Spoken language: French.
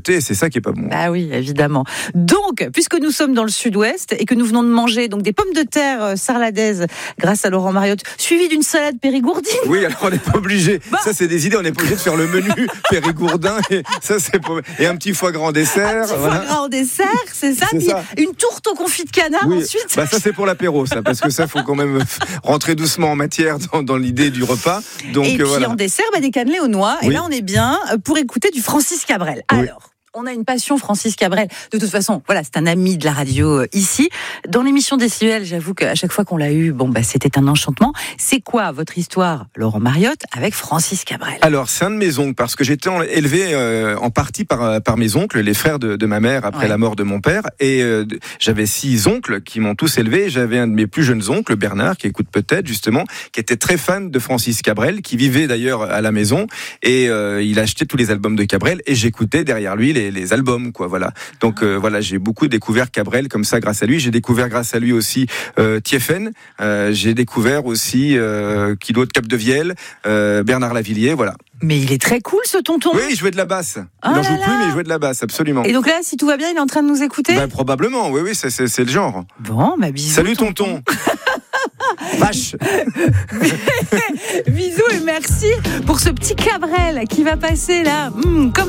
jeter, et c'est ça qui est pas bon. Ah oui, évidemment. Donc, puisque nous sommes dans le sud-ouest et que nous venons de manger donc des pommes de terre sarladaises grâce à Laurent Mariotte, suivi d'une salade périgourdine. Oui, alors on n'est pas obligé. Ça, c'est des idées. On n'est pas obligé de faire le menu périgourdin. Et ça, c'est pas... Et un petit foie gras en dessert. Un petit foie gras en dessert, c'est ça. Puis une tourte au confit de canard ensuite. Ça, c'est pour l'apéro, ça, parce que ça, faut quand même rentrer doucement en matière dans l'idée du repas. Donc, et puis en dessert, des cannelés aux noix. Et là, on est bien pour écouter du Francis Cabrel. Alors. On a une passion, Francis Cabrel. De toute façon, voilà, c'est un ami de la radio ici. Dans l'émission Décibel, j'avoue qu'à chaque fois qu'on l'a eu, c'était un enchantement. C'est quoi votre histoire, Laurent Mariotte, avec Francis Cabrel ? Alors, c'est un de mes oncles, parce que j'étais élevé en partie par mes oncles, les frères de ma mère après la mort de mon père. Et j'avais 6 oncles qui m'ont tous élevé. J'avais un de mes plus jeunes oncles, Bernard, qui écoute peut-être justement, qui était très fan de Francis Cabrel, qui vivait d'ailleurs à la maison. Et il achetait tous les albums de Cabrel. Et j'écoutais derrière lui les albums, quoi, voilà. Donc j'ai beaucoup découvert Cabrel comme ça grâce à lui. J'ai découvert grâce à lui aussi Thieffen. J'ai découvert aussi qui d'autre, Capdevielle, Bernard Lavilliers, voilà. Mais il est très cool, ce tonton. Oui, il jouait de la basse. Il n'en joue plus, mais il jouait de la basse, absolument. Et donc là, si tout va bien, il est en train de nous écouter ? Probablement, oui, c'est le genre. Bon, bisous. Salut tonton. Vache. Bisous et merci pour ce petit Cabrel qui va passer là, comme